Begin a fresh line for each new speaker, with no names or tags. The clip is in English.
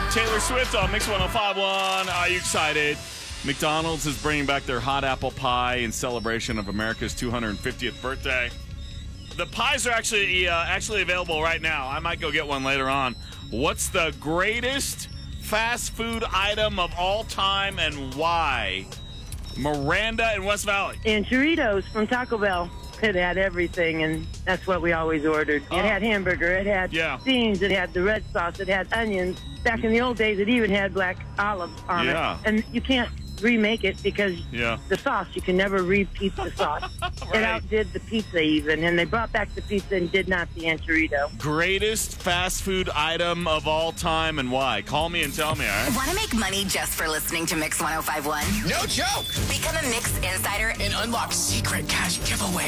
Taylor Swift on Mix 105.1. Are you excited? McDonald's is bringing back their hot apple pie in celebration of America's 250th birthday. The pies are actually available right now. I might go get one later on. What's the greatest fast food item of all time and why? Miranda in West Valley.
And Churritos from Taco Bell. It had everything, and that's what we always ordered. It had hamburger, it had beans, it had the red sauce, it had onions. Back in the old days, it even had black olives on it. And you can't remake it because the sauce, you can never repeat the sauce.
Right.
It outdid the pizza even, and they brought back the pizza and did not the Enchilito.
Greatest fast food item of all time and why? Call me and tell me, all right?
Want to make money just for listening to Mix 105.1?
No joke.
Become a Mix Insider
And unlock secret cash giveaways.